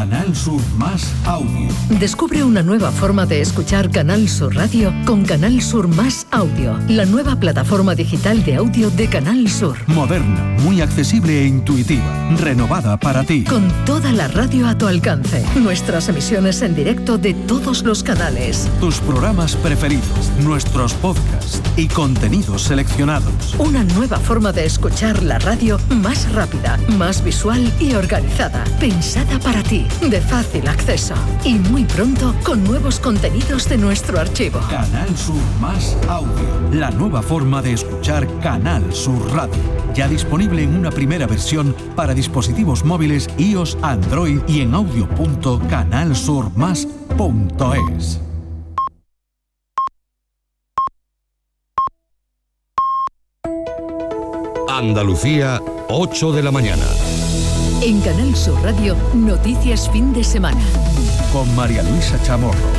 Canal Sur Más Audio. Descubre una nueva forma de escuchar Canal Sur Radio con Canal Sur Más Audio, la nueva plataforma digital de audio de Canal Sur. Moderna, muy accesible e intuitiva, renovada para ti. Con toda la radio a tu alcance, nuestras emisiones en directo de todos los canales. Tus programas preferidos, nuestros podcasts y contenidos seleccionados. Una nueva forma de escuchar la radio más rápida, más visual y organizada. Pensada para ti, de fácil acceso. Y muy pronto con nuevos contenidos de nuestro archivo. Canal Sur Más Audio. La nueva forma de escuchar Canal Sur Radio. Ya disponible en una primera versión para dispositivos móviles iOS, Android y en audio.canalsurmas.es. Andalucía, 8 de la mañana. En Canal Sur Radio, Noticias Fin de Semana. Con María Luisa Chamorro.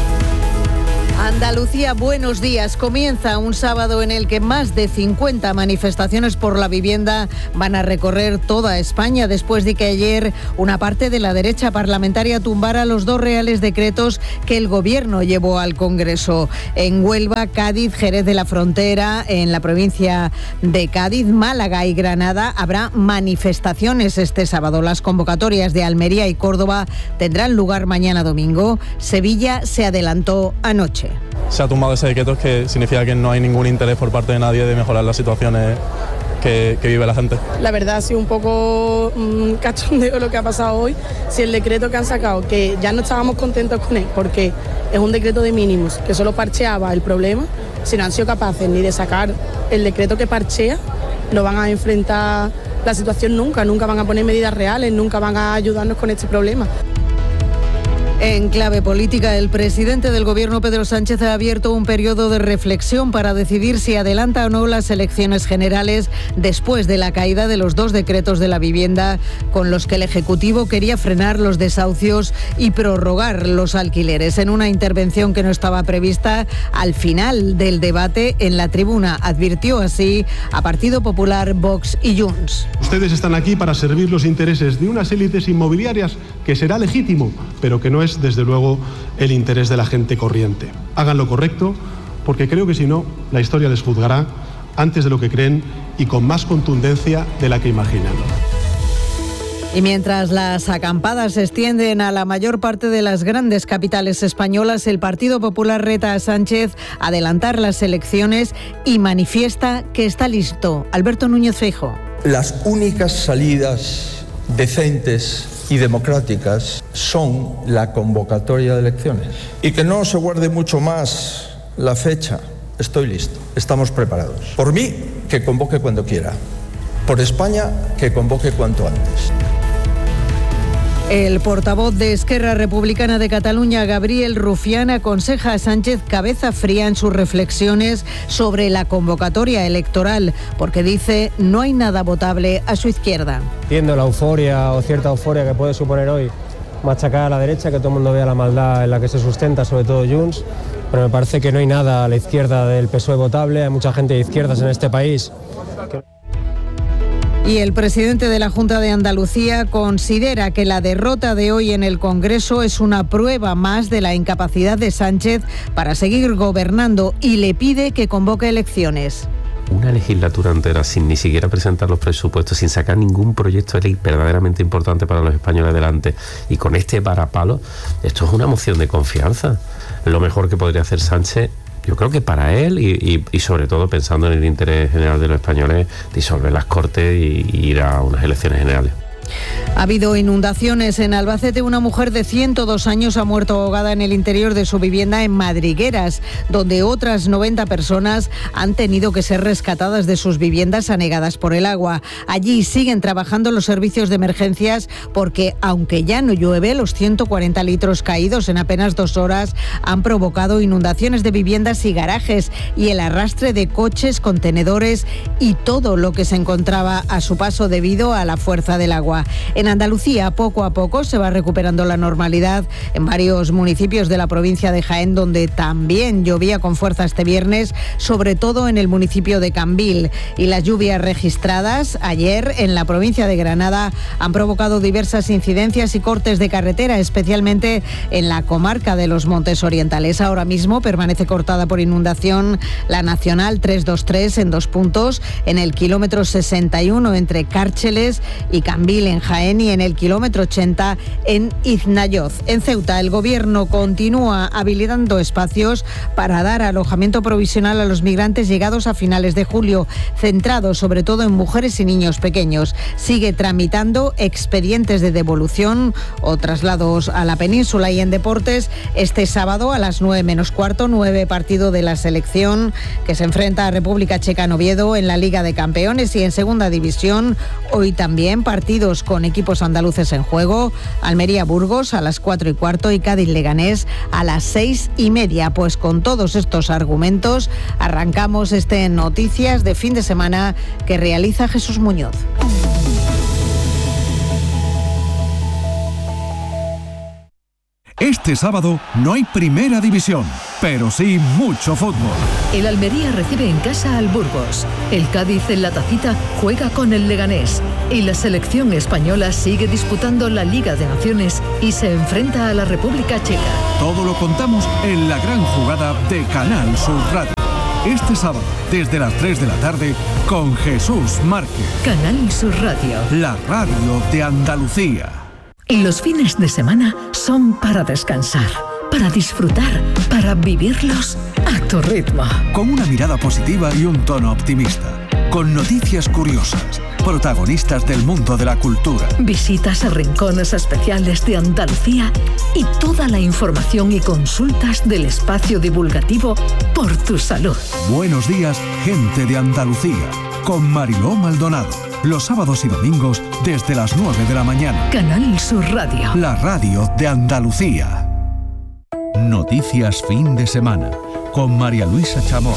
Andalucía, buenos días. Comienza un sábado en el que más de 50 manifestaciones por la vivienda van a recorrer toda España después de que ayer una parte de la derecha parlamentaria tumbara los 2 reales decretos que el Gobierno llevó al Congreso. En Huelva, Cádiz, Jerez de la Frontera, en la provincia de Cádiz, Málaga y Granada habrá manifestaciones este sábado. Las convocatorias de Almería y Córdoba tendrán lugar mañana domingo. Sevilla se adelantó anoche. Se ha tumbado ese decreto, que significa que no hay ningún interés por parte de nadie de mejorar las situaciones que vive la gente. La verdad ha sido un poco cachondeo lo que ha pasado hoy. Si el decreto que han sacado, que ya no estábamos contentos con él, porque es un decreto de mínimos, que solo parcheaba el problema, si no han sido capaces ni de sacar el decreto que parchea, no van a enfrentar la situación nunca van a poner medidas reales, nunca van a ayudarnos con este problema. En clave política, el presidente del Gobierno, Pedro Sánchez, ha abierto un periodo de reflexión para decidir si adelanta o no las elecciones generales después de la caída de los 2 decretos de la vivienda con los que el Ejecutivo quería frenar los desahucios y prorrogar los alquileres. En una intervención que no estaba prevista, al final del debate en la tribuna, advirtió así a Partido Popular, Vox y Junts. Ustedes están aquí para servir los intereses de unas élites inmobiliarias, que será legítimo, pero que no es desde luego el interés de la gente corriente. Hagan lo correcto, porque creo que si no, la historia les juzgará antes de lo que creen y con más contundencia de la que imaginan. Y mientras las acampadas se extienden a la mayor parte de las grandes capitales españolas, el Partido Popular reta a Sánchez a adelantar las elecciones y manifiesta que está listo. Alberto Núñez Feijóo. Las únicas salidas decentes y democráticas son la convocatoria de elecciones. Y que no se guarde mucho más la fecha. Estoy listo, estamos preparados. Por mí, que convoque cuando quiera. Por España, que convoque cuanto antes. El portavoz de Esquerra Republicana de Cataluña, Gabriel Rufián, aconseja a Sánchez cabeza fría en sus reflexiones sobre la convocatoria electoral, porque dice no hay nada votable a su izquierda. Entiendo la euforia o cierta euforia que puede suponer hoy machacar a la derecha, que todo el mundo vea la maldad en la que se sustenta, sobre todo Junts, pero me parece que no hay nada a la izquierda del PSOE votable. Hay mucha gente de izquierdas en este país. Y el presidente de la Junta de Andalucía considera que la derrota de hoy en el Congreso es una prueba más de la incapacidad de Sánchez para seguir gobernando y le pide que convoque elecciones. Una legislatura entera sin ni siquiera presentar los presupuestos, sin sacar ningún proyecto de ley verdaderamente importante para los españoles adelante, y con este varapalo, esto es una moción de confianza. Lo mejor que podría hacer Sánchez, yo creo que para él y sobre todo pensando en el interés general de los españoles, disolver las Cortes y ir a unas elecciones generales. Ha habido inundaciones en Albacete. Una mujer de 102 años ha muerto ahogada en el interior de su vivienda en Madrigueras, donde otras 90 personas han tenido que ser rescatadas de sus viviendas anegadas por el agua. Allí siguen trabajando los servicios de emergencias porque, aunque ya no llueve, los 140 litros caídos en apenas 2 horas han provocado inundaciones de viviendas y garajes y el arrastre de coches, contenedores y todo lo que se encontraba a su paso debido a la fuerza del agua. agua. En Andalucía, poco a poco se va recuperando la normalidad en varios municipios de la provincia de Jaén, donde también llovía con fuerza este viernes, sobre todo en el municipio de Cambil. Y las lluvias registradas ayer en la provincia de Granada han provocado diversas incidencias y cortes de carretera, especialmente en la comarca de los Montes Orientales. Ahora mismo permanece cortada por inundación la Nacional 323 en 2 puntos, en el kilómetro 61 entre Cárcheles y Cambil en Jaén y en el kilómetro 80 en Iznayoz. En Ceuta, el Gobierno continúa habilitando espacios para dar alojamiento provisional a los migrantes llegados a finales de julio, centrado sobre todo en mujeres y niños pequeños. Sigue tramitando expedientes de devolución o traslados a la península. Y en deportes, este sábado a las 9 menos cuarto, 9 partido de la selección que se enfrenta a República Checa en Oviedo en la Liga de Campeones. Y en segunda división, hoy también partidos con equipos andaluces en juego: Almería-Burgos a las 4 y cuarto y Cádiz-Leganés a las 6 y media. Pues con todos estos argumentos arrancamos este Noticias de fin de semana que realiza Jesús Muñoz. Este sábado no hay primera división, pero sí mucho fútbol. El Almería recibe en casa al Burgos. El Cádiz en la Tacita juega con el Leganés. Y la selección española sigue disputando la Liga de Naciones y se enfrenta a la República Checa. Todo lo contamos en la gran jugada de Canal Sur Radio. Este sábado, desde las 3 de la tarde, con Jesús Márquez. Canal Sur Radio. La radio de Andalucía. Los fines de semana son para descansar, para disfrutar, para vivirlos a tu ritmo. Con una mirada positiva y un tono optimista. Con noticias curiosas, protagonistas del mundo de la cultura. Visitas a rincones especiales de Andalucía y toda la información y consultas del espacio divulgativo por tu salud. Buenos días, gente de Andalucía, con Mariló Maldonado. Los sábados y domingos desde las 9 de la mañana. Canal Sur Radio. La radio de Andalucía. Noticias fin de semana con María Luisa Chamorro.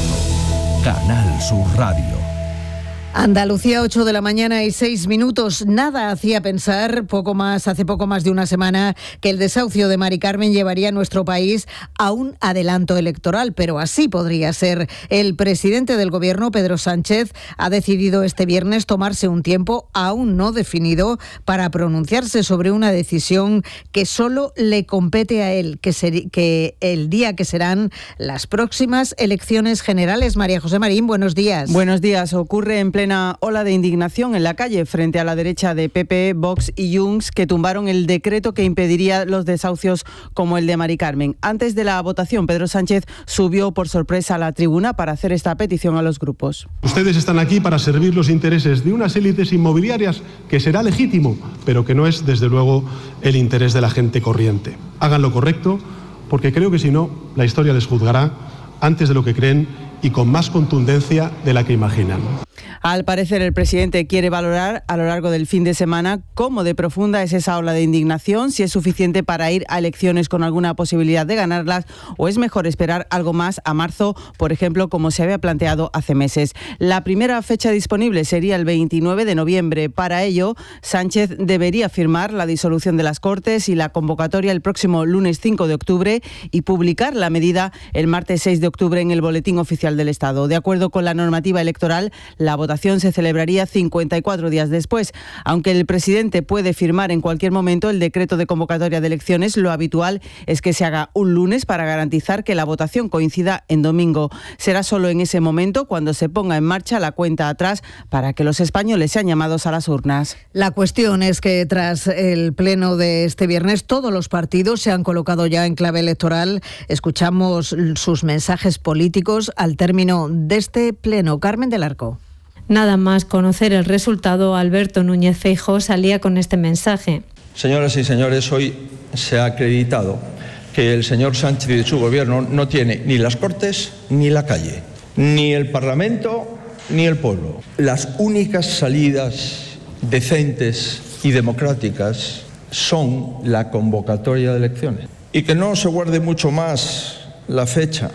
Canal Sur Radio. Andalucía, 8 de la mañana y 6 minutos. Nada hacía pensar hace poco más de una semana que el desahucio de Mari Carmen llevaría a nuestro país a un adelanto electoral, pero así podría ser. El presidente del Gobierno, Pedro Sánchez, ha decidido este viernes tomarse un tiempo aún no definido para pronunciarse sobre una decisión que solo le compete a él, que el día que serán las próximas elecciones generales. María José Marín, buenos días. Buenos días. Ocurre en plena ola de indignación en la calle frente a la derecha de PP, Vox y Junts, que tumbaron el decreto que impediría los desahucios como el de Mari Carmen. Antes de la votación, Pedro Sánchez subió por sorpresa a la tribuna para hacer esta petición a los grupos. Ustedes están aquí para servir los intereses de unas élites inmobiliarias que será legítimo, pero que no es, desde luego, el interés de la gente corriente. Hagan lo correcto, porque creo que si no, la historia les juzgará antes de lo que creen y con más contundencia de la que imaginan. Al parecer, el presidente quiere valorar a lo largo del fin de semana cómo de profunda es esa ola de indignación, si es suficiente para ir a elecciones con alguna posibilidad de ganarlas o es mejor esperar algo más a marzo, por ejemplo, como se había planteado hace meses. La primera fecha disponible sería el 29 de noviembre. Para ello, Sánchez debería firmar la disolución de las Cortes y la convocatoria el próximo lunes 5 de octubre y publicar la medida el martes 6 de octubre en el Boletín Oficial del Estado. De acuerdo con la normativa electoral, la votación se celebraría 54 días después. Aunque el presidente puede firmar en cualquier momento el decreto de convocatoria de elecciones, lo habitual es que se haga un lunes para garantizar que la votación coincida en domingo. Será solo en ese momento cuando se ponga en marcha la cuenta atrás para que los españoles sean llamados a las urnas. La cuestión es que tras el pleno de este viernes, todos los partidos se han colocado ya en clave electoral. Escuchamos sus mensajes políticos al término de este pleno. Carmen del Arco. Nada más conocer el resultado, Alberto Núñez Feijóo salía con este mensaje. Señoras y señores, hoy se ha acreditado que el señor Sánchez y su gobierno no tiene ni las Cortes ni la calle, ni el Parlamento ni el pueblo. Las únicas salidas decentes y democráticas son la convocatoria de elecciones. Y que no se guarde mucho más la fecha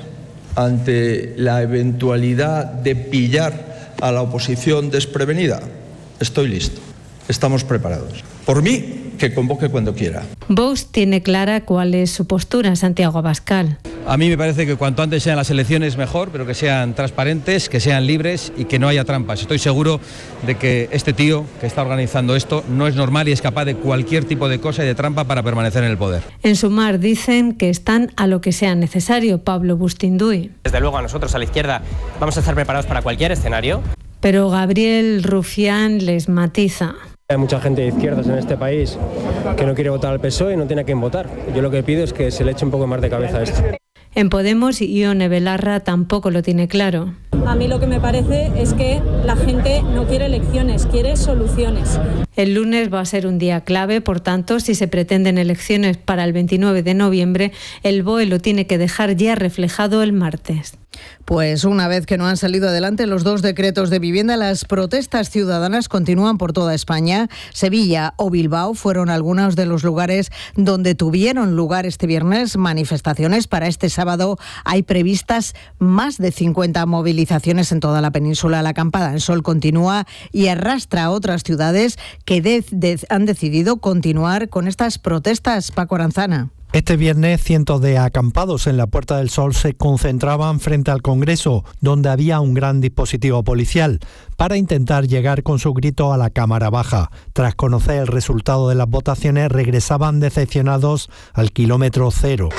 ante la eventualidad de pillar a la oposición desprevenida. Estoy listo. estamos preparados. Por mí, que convoque cuando quiera. Vox tiene clara cuál es su postura, Santiago Abascal. A mí me parece que cuanto antes sean las elecciones mejor, pero que sean transparentes, que sean libres y que no haya trampas. Estoy seguro de que este tío que está organizando esto no es normal y es capaz de cualquier tipo de cosa y de trampa para permanecer en el poder. En Sumar dicen que están a lo que sea necesario. Pablo Bustinduy. Desde luego a nosotros, a la izquierda, vamos a estar preparados para cualquier escenario. Pero Gabriel Rufián les matiza. Hay mucha gente de izquierdas en este país que no quiere votar al PSOE y no tiene a quién votar. Yo lo que pido es que se le eche un poco más de cabeza a esto. En Podemos, Ione Belarra tampoco lo tiene claro. A mí lo que me parece es que la gente no quiere elecciones, quiere soluciones. El lunes va a ser un día clave, por tanto, si se pretenden elecciones para el 29 de noviembre, el BOE lo tiene que dejar ya reflejado el martes. Pues una vez que no han salido adelante los 2 decretos de vivienda, las protestas ciudadanas continúan por toda España. Sevilla o Bilbao fueron algunos de los lugares donde tuvieron lugar este viernes manifestaciones. Para este sábado hay previstas más de 50 movilizaciones en toda la península. La acampada en Sol continúa y arrastra a otras ciudades que han decidido continuar con estas protestas. Paco Aranzana. Este viernes, cientos de acampados en la Puerta del Sol se concentraban frente al Congreso, donde había un gran dispositivo policial, para intentar llegar con su grito a la Cámara Baja. Tras conocer el resultado de las votaciones, regresaban decepcionados al kilómetro cero.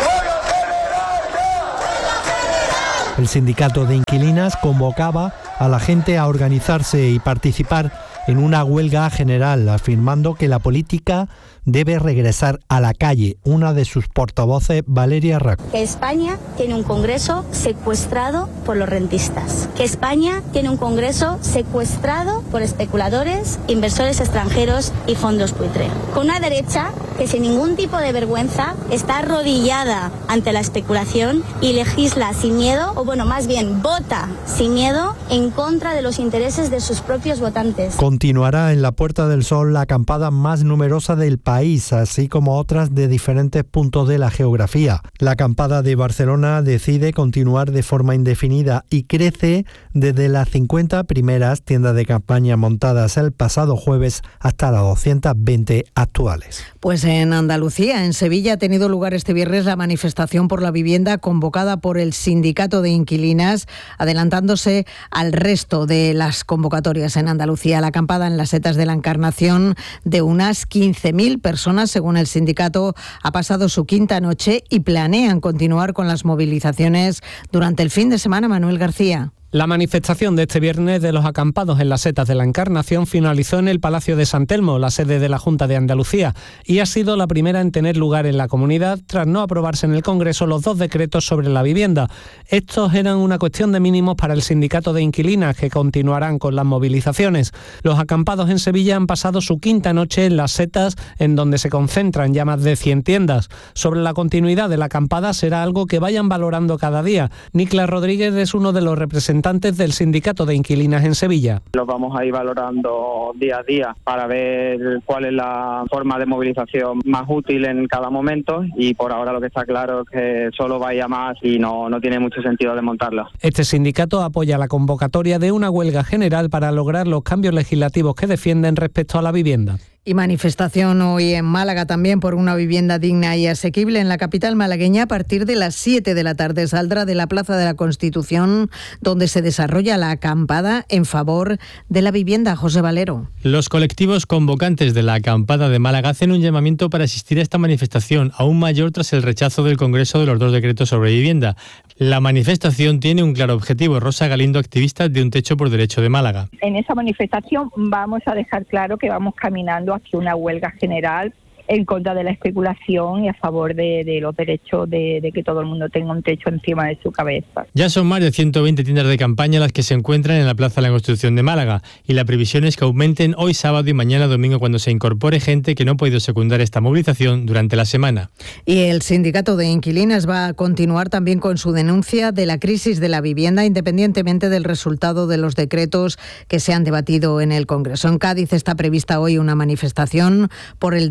El sindicato de inquilinas convocaba a la gente a organizarse y participar en una huelga general, afirmando que la política debe regresar a la calle. Una de sus portavoces, Valeria Raco. Que España tiene un Congreso secuestrado por los rentistas. Que España tiene un Congreso secuestrado por especuladores, inversores extranjeros y fondos buitre. Con una derecha que sin ningún tipo de vergüenza está arrodillada ante la especulación y legisla sin miedo, o bueno, más bien vota sin miedo en contra de los intereses de sus propios votantes. Continuará en la Puerta del Sol la acampada más numerosa del país, así como otras de diferentes puntos de la geografía. La acampada de Barcelona decide continuar de forma indefinida y crece desde las 50 primeras tiendas de campaña montadas el pasado jueves hasta las 220 actuales. Pues en Andalucía, en Sevilla, ha tenido lugar este viernes la manifestación por la vivienda convocada por el Sindicato de Inquilinas, adelantándose al resto de las convocatorias en Andalucía. La acampada en las Setas de la Encarnación de unas 15.000 personas, según el sindicato, ha pasado su quinta noche y planean continuar con las movilizaciones durante el fin de semana. Manuel García. La manifestación de este viernes de los acampados en las Setas de la Encarnación finalizó en el Palacio de San Telmo, la sede de la Junta de Andalucía, y ha sido la primera en tener lugar en la comunidad tras no aprobarse en el Congreso los 2 decretos sobre la vivienda. Estos eran una cuestión de mínimos para el sindicato de inquilinas, que continuarán con las movilizaciones. Los acampados en Sevilla han pasado su quinta noche en las Setas, en donde se concentran ya más de 100 tiendas. Sobre la continuidad de la acampada será algo que vayan valorando cada día. Niclas Rodríguez es uno de los representantes del Sindicato de Inquilinas en Sevilla. Los vamos a ir valorando día a día para ver cuál es la forma de movilización más útil en cada momento, y por ahora lo que está claro es que solo vaya más y no tiene mucho sentido desmontarlo. Este sindicato apoya la convocatoria de una huelga general para lograr los cambios legislativos que defienden respecto a la vivienda. Y manifestación hoy en Málaga también por una vivienda digna y asequible en la capital malagueña. A partir de las 7 de la tarde saldrá de la Plaza de la Constitución, donde se desarrolla la acampada en favor de la vivienda. José Valero. Los colectivos convocantes de la acampada de Málaga hacen un llamamiento para asistir a esta manifestación, aún mayor tras el rechazo del Congreso de los 2 decretos sobre vivienda. La manifestación tiene un claro objetivo. Rosa Galindo, activista de Un Techo por Derecho de Málaga. En esa manifestación vamos a dejar claro que vamos caminando hacia una huelga general en contra de la especulación y a favor de los derechos de que todo el mundo tenga un techo encima de su cabeza. Ya son más de 120 tiendas de campaña las que se encuentran en la Plaza de la Constitución de Málaga, y la previsión es que aumenten hoy sábado y mañana domingo, cuando se incorpore gente que no ha podido secundar esta movilización durante la semana. Y el Sindicato de Inquilinas va a continuar también con su denuncia de la crisis de la vivienda, independientemente del resultado de los decretos que se han debatido en el Congreso. En Cádiz está prevista hoy una manifestación por el derecho a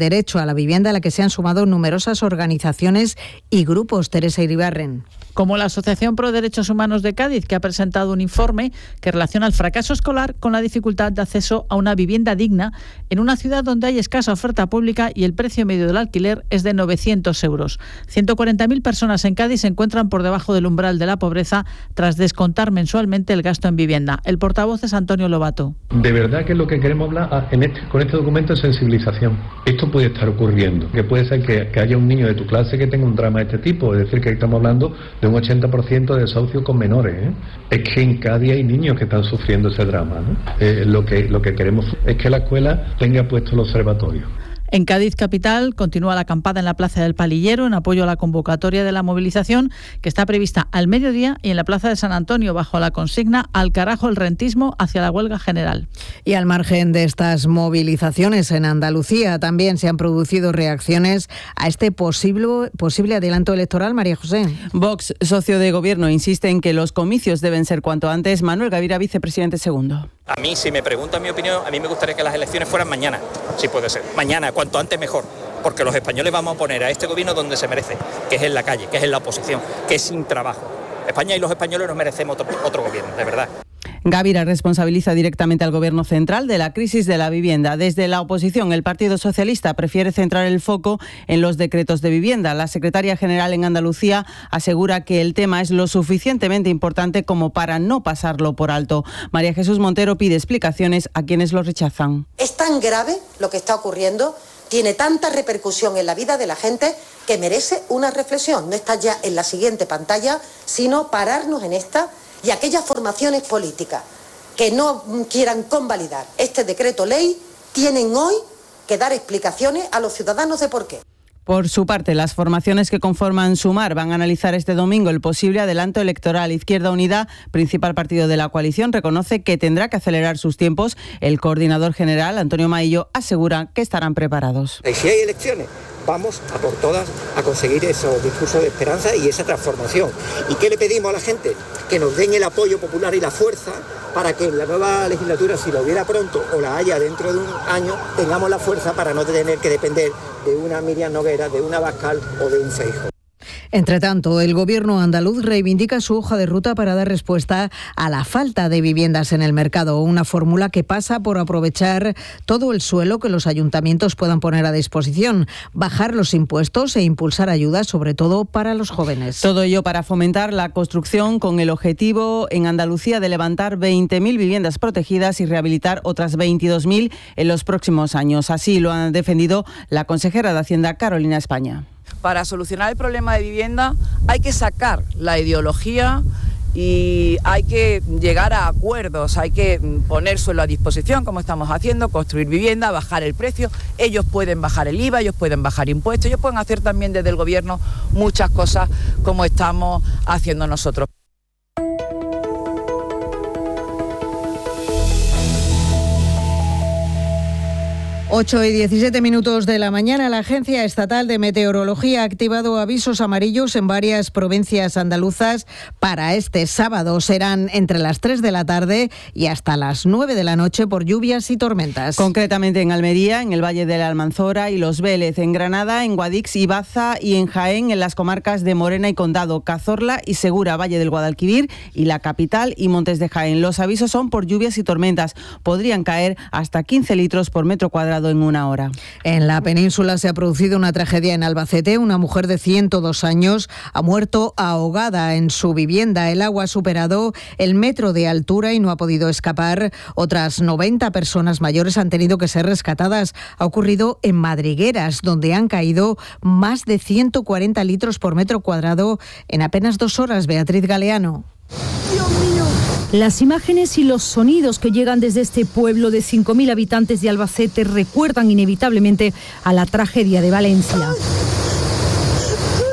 la vivienda, a la que se han sumado numerosas organizaciones y grupos. Teresa Iribarren. Como la Asociación Pro Derechos Humanos de Cádiz, que ha presentado un informe que relaciona el fracaso escolar con la dificultad de acceso a una vivienda digna en una ciudad donde hay escasa oferta pública y el precio medio del alquiler es de 900 euros. 140.000 personas en Cádiz se encuentran por debajo del umbral de la pobreza tras descontar mensualmente el gasto en vivienda. El portavoz es Antonio Lobato. De verdad que lo que queremos hablar con este documento es sensibilización. Esto puede estar ocurriendo, que puede ser que haya un niño de tu clase que tenga un drama de este tipo, es decir, que estamos hablando de un 80% de desahucios con menores, ¿eh? Es que en Cádiz hay niños que están sufriendo ese drama, ¿no? Lo que queremos es que la escuela tenga puesto el observatorio. En Cádiz capital continúa la acampada en la Plaza del Palillero en apoyo a la convocatoria de la movilización que está prevista al mediodía, y en la Plaza de San Antonio bajo la consigna "Al carajo el rentismo", hacia la huelga general. Y al margen de estas movilizaciones en Andalucía también se han producido reacciones a este posible adelanto electoral. María José. Vox, socio de gobierno, insiste en que los comicios deben ser cuanto antes. Manuel Gavira, vicepresidente segundo. A mí, si me preguntan mi opinión, a mí me gustaría que las elecciones fueran mañana, si puede ser. Mañana, cuanto antes mejor, porque los españoles vamos a poner a este gobierno donde se merece, que es en la calle, que es en la oposición, que es sin trabajo. España y los españoles nos merecemos otro gobierno, de verdad. Gavira responsabiliza directamente al Gobierno central de la crisis de la vivienda. Desde la oposición, el Partido Socialista prefiere centrar el foco en los decretos de vivienda. La secretaria general en Andalucía asegura que el tema es lo suficientemente importante como para no pasarlo por alto. María Jesús Montero pide explicaciones a quienes lo rechazan. Es tan grave lo que está ocurriendo, tiene tanta repercusión en la vida de la gente que merece una reflexión. No está ya en la siguiente pantalla, sino pararnos en esta. Y aquellas formaciones políticas que no quieran convalidar este decreto ley tienen hoy que dar explicaciones a los ciudadanos de por qué. Por su parte, las formaciones que conforman Sumar van a analizar este domingo el posible adelanto electoral. Izquierda Unida, principal partido de la coalición, reconoce que tendrá que acelerar sus tiempos. El coordinador general, Antonio Maillo, asegura que estarán preparados. Si hay elecciones, vamos a por todas a conseguir esos discursos de esperanza y esa transformación. ¿Y qué le pedimos a la gente? Que nos den el apoyo popular y la fuerza para que en la nueva legislatura, si la hubiera pronto o la haya dentro de un año, tengamos la fuerza para no tener que depender de una Miriam Noguera, de una Abascal o de un Feijóo. Entre tanto, el gobierno andaluz reivindica su hoja de ruta para dar respuesta a la falta de viviendas en el mercado, una fórmula que pasa por aprovechar todo el suelo que los ayuntamientos puedan poner a disposición, bajar los impuestos e impulsar ayudas, sobre todo para los jóvenes. Todo ello para fomentar la construcción con el objetivo en Andalucía de levantar 20.000 viviendas protegidas y rehabilitar otras 22.000 en los próximos años. Así lo ha defendido la consejera de Hacienda, Carolina España. Para solucionar el problema de vivienda hay que sacar la ideología y hay que llegar a acuerdos, hay que poner suelo a disposición, como estamos haciendo, construir vivienda, bajar el precio. Ellos pueden bajar el IVA, ellos pueden bajar impuestos, ellos pueden hacer también desde el gobierno muchas cosas como estamos haciendo nosotros. 8:17 de la mañana, la Agencia Estatal de Meteorología ha activado avisos amarillos en varias provincias andaluzas para este sábado. Serán entre las 3 de la tarde y hasta las 9 de la noche por lluvias y tormentas. Concretamente en Almería, en el Valle de la Almanzora y Los Vélez, en Granada, en Guadix y Baza, y en Jaén, en las comarcas de Morena y Condado, Cazorla y Segura, Valle del Guadalquivir y la capital y Montes de Jaén. Los avisos son por lluvias y tormentas. Podrían caer hasta 15 litros por metro cuadrado en una hora. En la península se ha producido una tragedia en Albacete. Una mujer de 102 años ha muerto ahogada en su vivienda. El agua ha superado el metro de altura y no ha podido escapar. Otras 90 personas mayores han tenido que ser rescatadas. Ha ocurrido en Madrigueras, donde han caído más de 140 litros por metro cuadrado en apenas 2 horas. Beatriz Galeano. Dios mío. Las imágenes y los sonidos que llegan desde este pueblo de 5.000 habitantes de Albacete recuerdan inevitablemente a la tragedia de Valencia.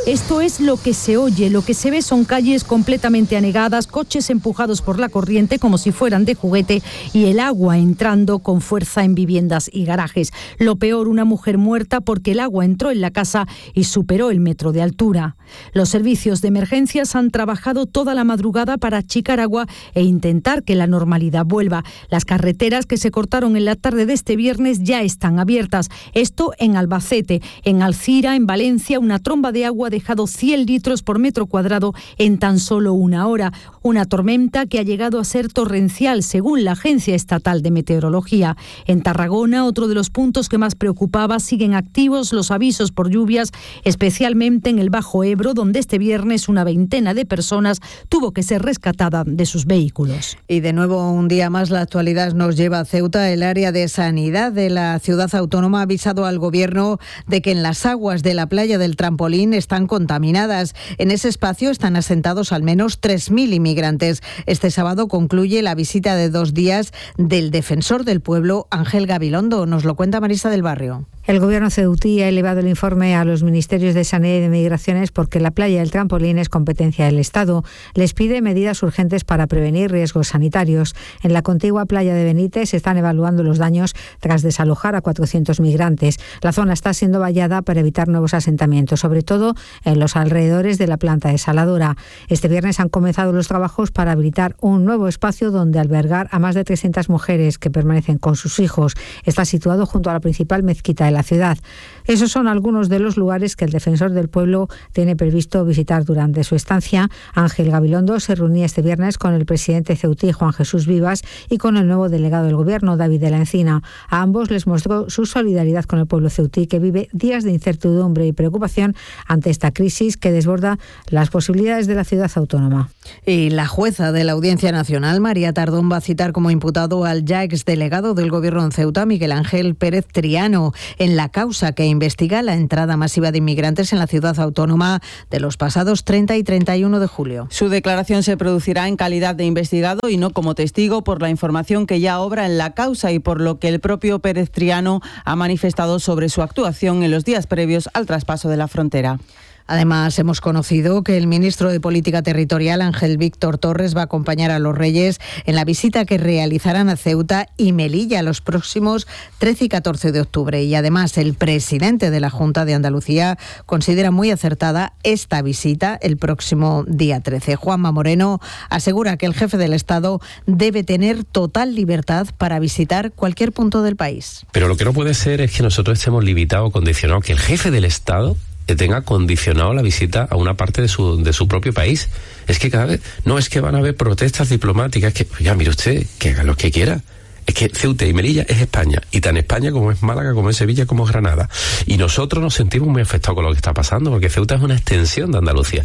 Esto es lo que se oye, lo que se ve son calles completamente anegadas, coches empujados por la corriente como si fueran de juguete y el agua entrando con fuerza en viviendas y garajes. Lo peor, una mujer muerta porque el agua entró en la casa y superó el metro de altura. Los servicios de emergencias han trabajado toda la madrugada para achicar agua e intentar que la normalidad vuelva. Las carreteras que se cortaron en la tarde de este viernes ya están abiertas. Esto en Albacete, en Alcira, en Valencia, una tromba de agua ha dejado 100 litros por metro cuadrado en tan solo una hora. Una tormenta que ha llegado a ser torrencial, según la Agencia Estatal de Meteorología. En Tarragona, otro de los puntos que más preocupaba, siguen activos los avisos por lluvias, especialmente en el Bajo Ebro, donde este viernes una veintena de personas tuvo que ser rescatada de sus vehículos. Y de nuevo, un día más, la actualidad nos lleva a Ceuta. El área de sanidad de la ciudad autónoma ha avisado al gobierno de que en las aguas de la playa del Trampolín están contaminadas. En ese espacio están asentados al menos 3.000 inmigrantes. Este sábado concluye la visita de 2 días del defensor del pueblo, Ángel Gabilondo. Nos lo cuenta Marisa del Barrio. El gobierno ceutí ha elevado el informe a los ministerios de Sanidad y de Migraciones porque la playa del Trampolín es competencia del Estado. Les pide medidas urgentes para prevenir riesgos sanitarios. En la contigua playa de Benítez se están evaluando los daños tras desalojar a 400 migrantes. La zona está siendo vallada para evitar nuevos asentamientos, sobre todo en los alrededores de la planta desaladora. Este viernes han comenzado los trabajos para habilitar un nuevo espacio donde albergar a más de 300 mujeres que permanecen con sus hijos. Está situado junto a la principal mezquita de la ciudad. Esos son algunos de los lugares que el defensor del pueblo tiene previsto visitar durante su estancia. Ángel Gabilondo se reunía este viernes con el presidente ceutí, Juan Jesús Vivas, y con el nuevo delegado del gobierno, David de la Encina. A ambos les mostró su solidaridad con el pueblo ceutí, que vive días de incertidumbre y preocupación ante esta crisis que desborda las posibilidades de la ciudad autónoma. Y la jueza de la Audiencia Nacional, María Tardón, va a citar como imputado al ya exdelegado del gobierno en Ceuta, Miguel Ángel Pérez Triano, en la causa que investiga la entrada masiva de inmigrantes en la ciudad autónoma de los pasados 30 y 31 de julio. Su declaración se producirá en calidad de investigado y no como testigo por la información que ya obra en la causa y por lo que el propio Pérez Triano ha manifestado sobre su actuación en los días previos al traspaso de la frontera. Además, hemos conocido que el ministro de Política Territorial, Ángel Víctor Torres, va a acompañar a los Reyes en la visita que realizarán a Ceuta y Melilla los próximos 13 y 14 de octubre. Y además, el presidente de la Junta de Andalucía considera muy acertada esta visita el próximo día 13. Juanma Moreno asegura que el jefe del Estado debe tener total libertad para visitar cualquier punto del país. Pero lo que no puede ser es que nosotros estemos limitados o condicionados, que el jefe del Estado tenga condicionado la visita a una parte de su propio país. Es que cada vez, no es que van a haber protestas diplomáticas, que ya mire usted, que haga lo que quiera. Es que Ceuta y Melilla es España, y tan España como es Málaga, como es Sevilla, como es Granada. Y nosotros nos sentimos muy afectados con lo que está pasando, porque Ceuta es una extensión de Andalucía.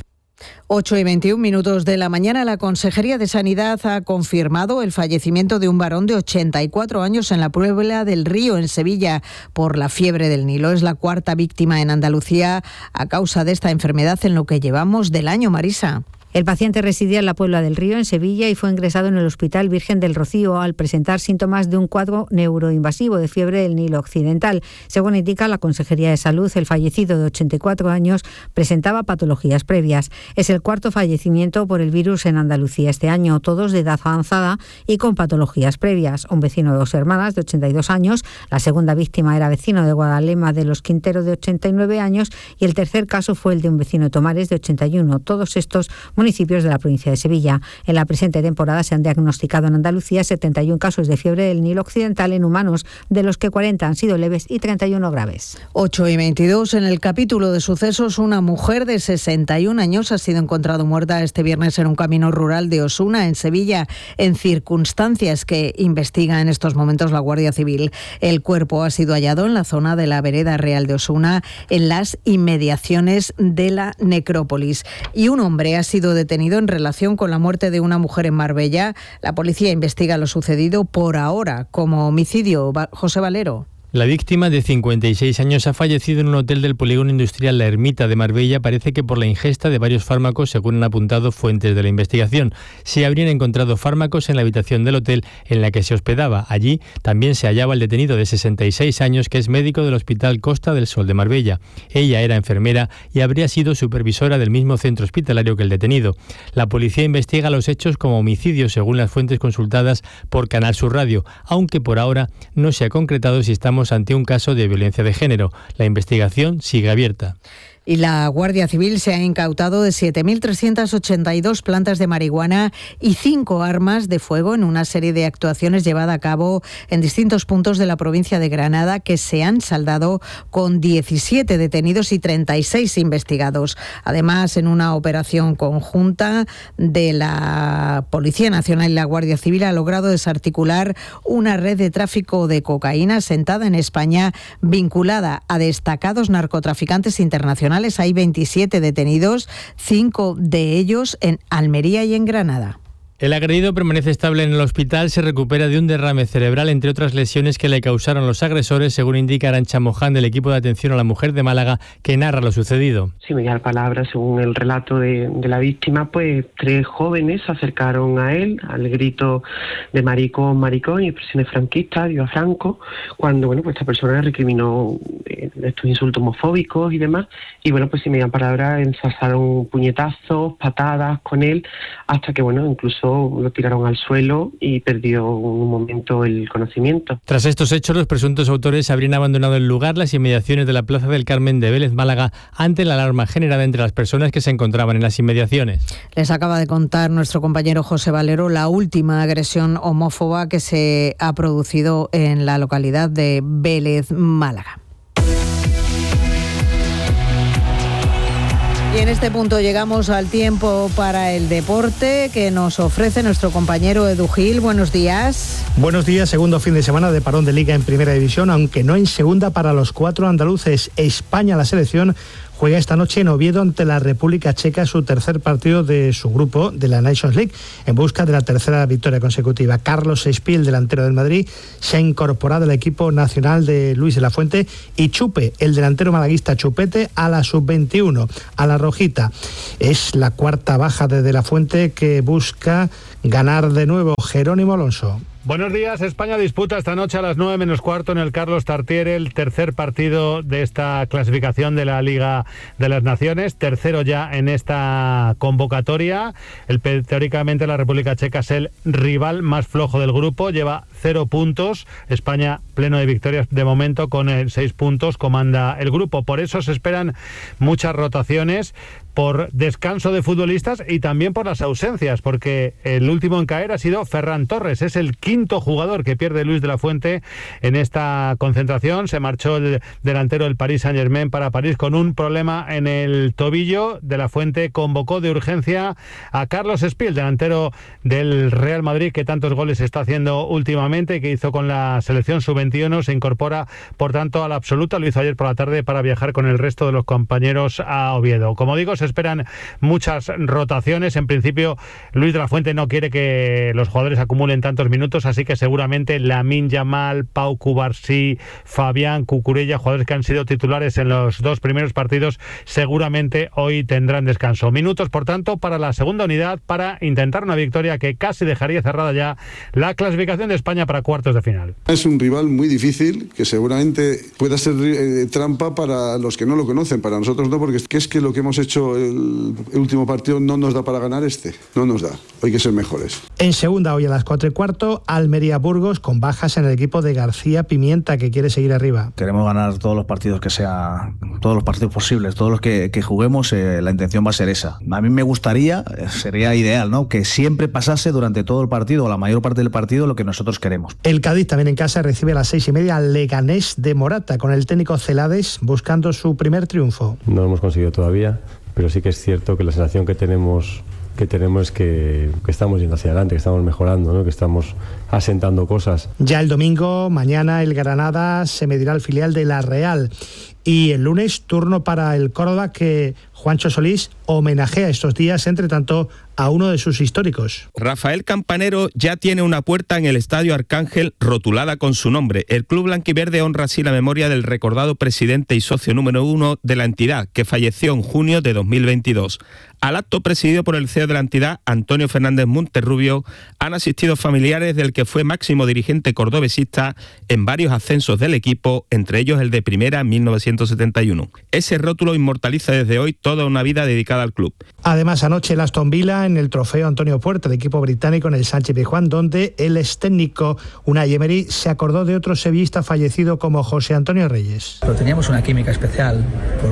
8:21 de la mañana, la Consejería de Sanidad ha confirmado el fallecimiento de un varón de 84 años en la Puebla del Río, en Sevilla, por la fiebre del Nilo. Es la cuarta víctima en Andalucía a causa de esta enfermedad en lo que llevamos del año, Marisa. El paciente residía en la Puebla del Río, en Sevilla, y fue ingresado en el Hospital Virgen del Rocío al presentar síntomas de un cuadro neuroinvasivo de fiebre del Nilo Occidental. Según indica la Consejería de Salud, el fallecido de 84 años presentaba patologías previas. Es el cuarto fallecimiento por el virus en Andalucía este año, todos de edad avanzada y con patologías previas. Un vecino de 2 hermanas de 82 años, la segunda víctima era vecino de Guadalema de los Quintero de 89 años y el tercer caso fue el de un vecino de Tomares de 81. Todos estos municipios de la provincia de Sevilla. En la presente temporada se han diagnosticado en Andalucía 71 casos de fiebre del Nilo Occidental en humanos, de los que 40 han sido leves y 31 graves. 8:22, en el capítulo de sucesos, una mujer de 61 años ha sido encontrada muerta este viernes en un camino rural de Osuna, en Sevilla, en circunstancias que investiga en estos momentos la Guardia Civil. El cuerpo ha sido hallado en la zona de la vereda Real de Osuna, en las inmediaciones de la necrópolis. Y un hombre ha sido detenido en relación con la muerte de una mujer en Marbella. La policía investiga lo sucedido por ahora como homicidio. José Valero. La víctima, de 56 años, ha fallecido en un hotel del polígono industrial La Ermita de Marbella, parece que por la ingesta de varios fármacos, según han apuntado fuentes de la investigación. Se habrían encontrado fármacos en la habitación del hotel en la que se hospedaba. Allí también se hallaba el detenido de 66 años, que es médico del Hospital Costa del Sol de Marbella. Ella era enfermera y habría sido supervisora del mismo centro hospitalario que el detenido. La policía investiga los hechos como homicidio, según las fuentes consultadas por Canal Sur Radio, aunque por ahora no se ha concretado si estamos ante un caso de violencia de género. La investigación sigue abierta. Y la Guardia Civil se ha incautado de 7.382 plantas de marihuana y 5 armas de fuego en una serie de actuaciones llevadas a cabo en distintos puntos de la provincia de Granada, que se han saldado con 17 detenidos y 36 investigados. Además, en una operación conjunta de la Policía Nacional y la Guardia Civil, ha logrado desarticular una red de tráfico de cocaína asentada en España, vinculada a destacados narcotraficantes internacionales. Hay 27 detenidos, 5 de ellos en Almería y en Granada. El agredido permanece estable en el hospital, se recupera de un derrame cerebral, entre otras lesiones que le causaron los agresores, según indica Arantxa Moján, del equipo de atención a la mujer de Málaga, que narra lo sucedido. Si me da la palabra, según el relato de la víctima, pues 3 jóvenes se acercaron a él al grito de maricón, maricón y expresiones franquistas, dio a Franco, cuando pues esta persona recriminó estos insultos homofóbicos y demás, y pues si me da la palabra, ensalzaron puñetazos, patadas con él, hasta que incluso lo tiraron al suelo y perdió un momento el conocimiento. Tras estos hechos, los presuntos autores habrían abandonado el lugar, las inmediaciones de la Plaza del Carmen de Vélez, Málaga, ante la alarma generada entre las personas que se encontraban en las inmediaciones. Les acaba de contar nuestro compañero José Valero la última agresión homófoba que se ha producido en la localidad de Vélez, Málaga. Y en este punto llegamos al tiempo para el deporte que nos ofrece nuestro compañero Edu Gil. Buenos días. Buenos días, segundo fin de semana de parón de Liga en Primera División, aunque no en Segunda para los 4 andaluces. España, la selección, juega esta noche en Oviedo ante la República Checa, su tercer partido de su grupo de la Nations League, en busca de la tercera victoria consecutiva. Carlos Espiel, delantero del Madrid, se ha incorporado al equipo nacional de Luis de la Fuente, y Chupe, el delantero malaguista Chupete, a la sub-21, a la rojita. Es la cuarta baja de De la Fuente, que busca ganar de nuevo. Jerónimo Alonso. Buenos días. España disputa esta noche a las 9 menos cuarto en el Carlos Tartiere el tercer partido de esta clasificación de la Liga de las Naciones, tercero ya en esta convocatoria. Teóricamente la República Checa es el rival más flojo del grupo, lleva 0 puntos. España pleno de victorias de momento, con 6 puntos, comanda el grupo. Por eso se esperan muchas rotaciones, por descanso de futbolistas y también por las ausencias, porque el último en caer ha sido Ferran Torres. Es el quinto jugador que pierde Luis de la Fuente en esta concentración. Se marchó el delantero del Paris Saint-Germain para París con un problema en el tobillo. De la Fuente convocó de urgencia a Carlos Espiel, delantero del Real Madrid, que tantos goles está haciendo últimamente y que hizo con la selección sub-21. Se incorpora, por tanto, a la absoluta. Lo hizo ayer por la tarde para viajar con el resto de los compañeros a Oviedo. Como digo, se esperan muchas rotaciones. En principio, Luis de la Fuente no quiere que los jugadores acumulen tantos minutos, así que seguramente Lamine Yamal, Pau Cubarsí, Fabián, Cucurella, jugadores que han sido titulares en los 2 primeros partidos, seguramente hoy tendrán descanso. Minutos, por tanto, para la segunda unidad, para intentar una victoria que casi dejaría cerrada ya la clasificación de España para cuartos de final. Es un rival muy difícil, que seguramente pueda ser trampa para los que no lo conocen, para nosotros no, porque es que lo que hemos hecho el último partido no nos da para ganar no nos da, hay que ser mejores. En segunda, hoy a las 4:15, Almería-Burgos, con bajas en el equipo de García Pimienta, que quiere seguir arriba. Queremos ganar todos los partidos todos los partidos posibles, todos los que juguemos, la intención va a ser esa. A mí me gustaría, sería ideal, ¿no?, que siempre pasase durante todo el partido, o la mayor parte del partido, lo que nosotros queremos. El Cádiz, también en casa, recibe a las 6:30 al Leganés de Morata, con el técnico Celades buscando su primer triunfo. No lo hemos conseguido todavía, pero sí que es cierto que la sensación que tenemos es que estamos yendo hacia adelante, que estamos mejorando, ¿no?, que estamos asentando cosas. Ya el domingo, mañana, el Granada se medirá al filial de la Real. Y el lunes, turno para el Córdoba, que Juancho Solís homenajea estos días, entre tanto, a uno de sus históricos. Rafael Campanero ya tiene una puerta en el Estadio Arcángel rotulada con su nombre. El club blanquiverde honra así la memoria del recordado presidente y socio número 1 de la entidad, que falleció en junio de 2022. Al acto presidido por el CEO de la entidad, Antonio Fernández Monterrubio, han asistido familiares del que fue máximo dirigente cordobesista en varios ascensos del equipo, entre ellos el de primera en 1971. Ese rótulo inmortaliza desde hoy toda una vida dedicada al club. Además, anoche el Aston Villa en el trofeo Antonio Puerta, de equipo británico, en el Sánchez-Pizjuán, donde el ex técnico Unai Emery se acordó de otro sevillista fallecido como José Antonio Reyes. Pero teníamos una química especial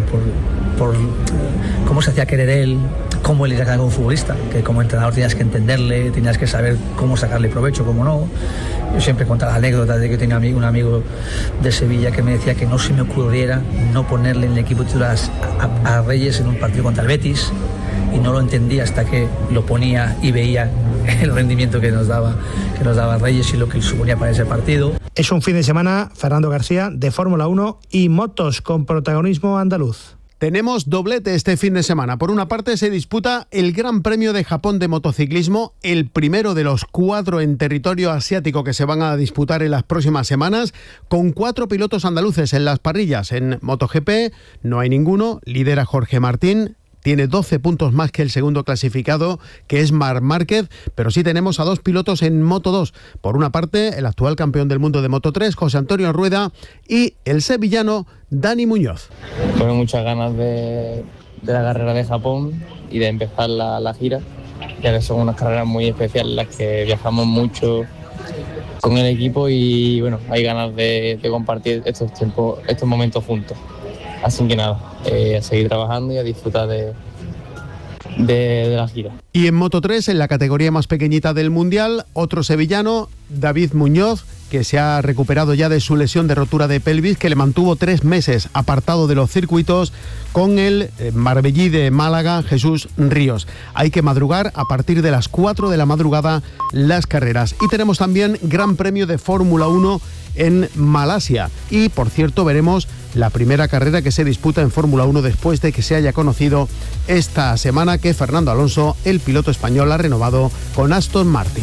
por cómo se hacía querer él, cómo él era como futbolista, que como entrenador tenías que entenderle, tenías que saber cómo sacarle provecho, cómo no. Yo siempre contaba anécdotas de que tenía un amigo de Sevilla que me decía que no se me ocurriera no ponerle en el equipo titular a Reyes en un partido contra el Betis, y no lo entendía hasta que lo ponía y veía el rendimiento que nos daba Reyes y lo que suponía para ese partido. Es un fin de semana, Fernando García, de Fórmula 1 y motos con protagonismo andaluz. Tenemos doblete este fin de semana. Por una parte se disputa el Gran Premio de Japón de motociclismo, el primero de los 4 en territorio asiático que se van a disputar en las próximas semanas, con 4 pilotos andaluces en las parrillas. En MotoGP no hay ninguno, lidera Jorge Martín. Tiene 12 puntos más que el segundo clasificado, que es Marc Márquez, pero sí tenemos a 2 pilotos en Moto2. Por una parte, el actual campeón del mundo de Moto3, José Antonio Rueda, y el sevillano Dani Muñoz. Tengo muchas ganas de la carrera de Japón y de empezar la gira, ya que son unas carreras muy especiales, las que viajamos mucho con el equipo y bueno, hay ganas de compartir estos momentos juntos. Así que nada, a seguir trabajando y a disfrutar de la gira. Y en Moto3, en la categoría más pequeñita del Mundial, otro sevillano, David Muñoz, que se ha recuperado ya de su lesión de rotura de pelvis, que le mantuvo 3 meses apartado de los circuitos, con el marbellí de Málaga, Jesús Ríos. Hay que madrugar a partir de las 4 de la madrugada las carreras. Y tenemos también Gran Premio de Fórmula 1 en Malasia. Y, por cierto, veremos la primera carrera que se disputa en Fórmula 1 después de que se haya conocido esta semana que Fernando Alonso, el piloto español, ha renovado con Aston Martin.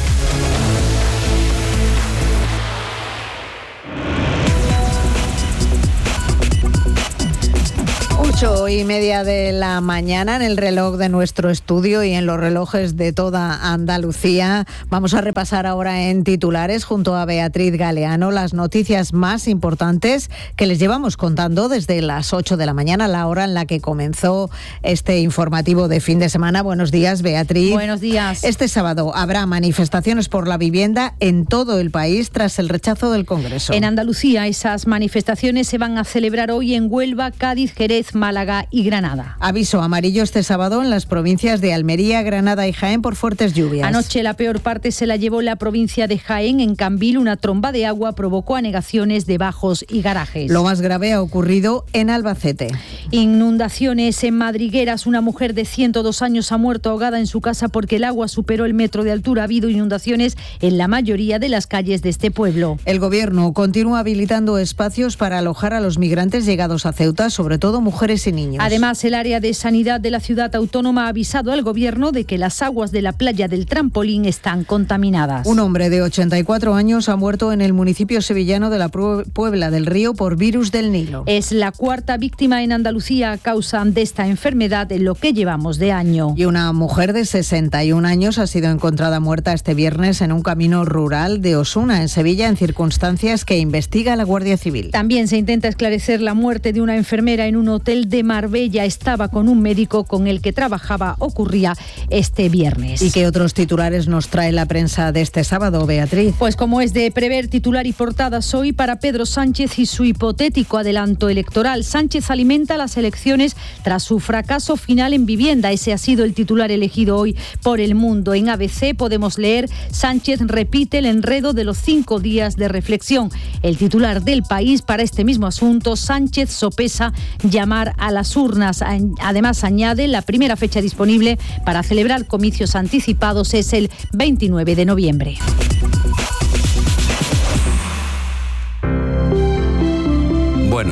Ocho y media de la mañana en el reloj de nuestro estudio y en los relojes de toda Andalucía. Vamos a repasar ahora en titulares junto a Beatriz Galeano las noticias más importantes que les llevamos contando desde las 8 de la mañana, la hora en la que comenzó este informativo de fin de semana. Buenos días, Beatriz. Buenos días. Este sábado habrá manifestaciones por la vivienda en todo el país tras el rechazo del Congreso. En Andalucía, esas manifestaciones se van a celebrar hoy en Huelva, Cádiz, Jerez, Málaga y Granada. Aviso amarillo este sábado en las provincias de Almería, Granada y Jaén por fuertes lluvias. Anoche la peor parte se la llevó la provincia de Jaén. En Cambil, una tromba de agua provocó anegaciones de bajos y garajes. Lo más grave ha ocurrido en Albacete. Inundaciones en Madrigueras. Una mujer de 102 años ha muerto ahogada en su casa porque el agua superó el metro de altura. Ha habido inundaciones en la mayoría de las calles de este pueblo. El Gobierno continúa habilitando espacios para alojar a los migrantes llegados a Ceuta, sobre todo mujeres y niños. Además, el área de sanidad de la ciudad autónoma ha avisado al Gobierno de que las aguas de la playa del Trampolín están contaminadas. Un hombre de 84 años ha muerto en el municipio sevillano de la Puebla del Río por virus del Nilo. Es la 4ª víctima en Andalucía a causa de esta enfermedad en lo que llevamos de año. Y una mujer de 61 años ha sido encontrada muerta este viernes en un camino rural de Osuna, en Sevilla, en circunstancias que investiga la Guardia Civil. También se intenta esclarecer la muerte de una enfermera en un hotel de Marbella. Estaba con un médico con el que trabajaba. Ocurría este viernes. ¿Y qué otros titulares nos trae la prensa de este sábado, Beatriz? Pues como es de prever, titular y portadas hoy para Pedro Sánchez y su hipotético adelanto electoral. Sánchez alimenta las elecciones tras su fracaso final en vivienda. Ese ha sido el titular elegido hoy por El Mundo. En ABC podemos leer: Sánchez repite el enredo de los 5 días de reflexión. El titular del País para este mismo asunto: Sánchez sopesa llamar a las urnas. Además, añade, la primera fecha disponible para celebrar comicios anticipados es el 29 de noviembre. Buenos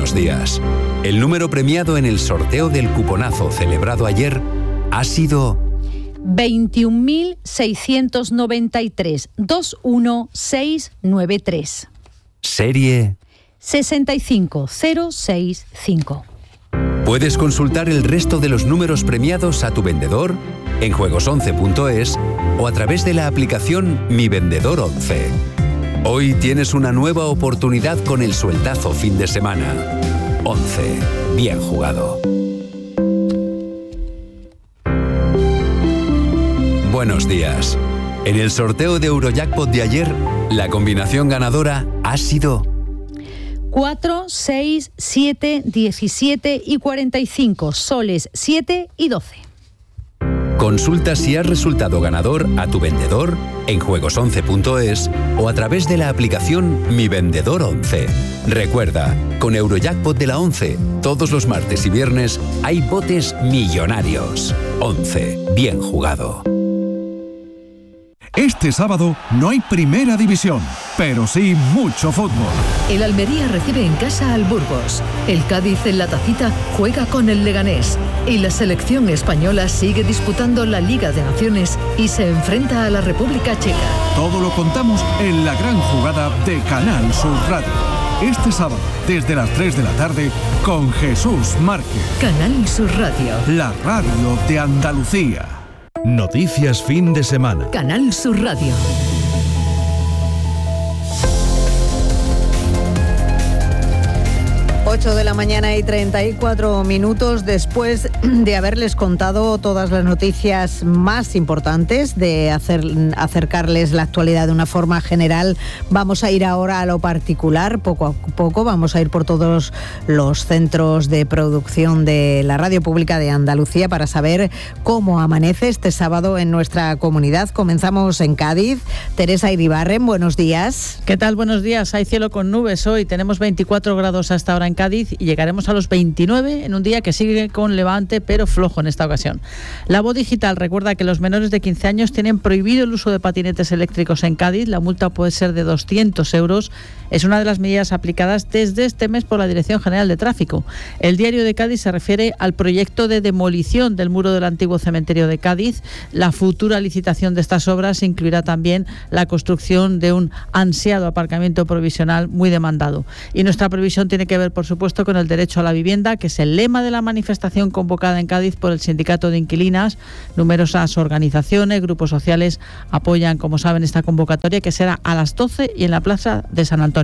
Buenos días. El número premiado en el sorteo del cuponazo celebrado ayer ha sido 21.693 21693. Serie 65065. Puedes consultar el resto de los números premiados a tu vendedor en juegos11.es o a través de la aplicación Mi Vendedor 11. Hoy tienes una nueva oportunidad con el sueldazo fin de semana. 11. Bien jugado. Buenos días. En el sorteo de Eurojackpot de ayer, la combinación ganadora ha sido 4, 6, 7, 17 y 45, soles 7 y 12. Consulta si has resultado ganador a tu vendedor en juegos11.es o a través de la aplicación Mi Vendedor 11. Recuerda, con Eurojackpot de la 11, todos los martes y viernes hay botes millonarios. 11. Bien jugado. Este sábado no hay primera división, pero sí mucho fútbol. El Almería recibe en casa al Burgos. El Cádiz en la Tacita juega con el Leganés. Y la selección española sigue disputando la Liga de Naciones y se enfrenta a la República Checa. Todo lo contamos en la gran jugada de Canal Sur Radio. Este sábado, desde las 3 de la tarde, con Jesús Márquez. Canal Sur Radio. La radio de Andalucía. Noticias fin de semana. Canal Sur Radio. 8 de la mañana y 34 minutos después de haberles contado todas las noticias más importantes, de acercarles la actualidad de una forma general. Vamos a ir ahora a lo particular, poco a poco. Vamos a ir por todos los centros de producción de la Radio Pública de Andalucía para saber cómo amanece este sábado en nuestra comunidad. Comenzamos en Cádiz. Teresa Iribarren, buenos días. ¿Qué tal? Buenos días. Hay cielo con nubes hoy. Tenemos 24 grados hasta ahora en Cádiz y llegaremos a los 29 en un día que sigue con levante pero flojo en esta ocasión. La Voz Digital recuerda que los menores de 15 años tienen prohibido el uso de patinetes eléctricos en Cádiz. La multa puede ser de 200 euros. Es una de las medidas aplicadas desde este mes por la Dirección General de Tráfico. El Diario de Cádiz se refiere al proyecto de demolición del muro del antiguo cementerio de Cádiz. La futura licitación de estas obras incluirá también la construcción de un ansiado aparcamiento provisional muy demandado. Y nuestra previsión tiene que ver, por supuesto, con el derecho a la vivienda, que es el lema de la manifestación convocada en Cádiz por el Sindicato de Inquilinas. Numerosas organizaciones, grupos sociales apoyan, como saben, esta convocatoria, que será a las 12 y en la Plaza de San Antonio.